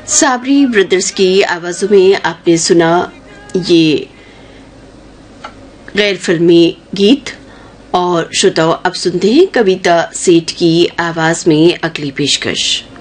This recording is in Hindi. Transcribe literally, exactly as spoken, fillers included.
साबरी ब्रदर्स की आवाजों में आपने सुना ये गैर फिल्मी गीत। और श्रोताओं, अब सुनते हैं कविता सेठ की आवाज में अगली पेशकश।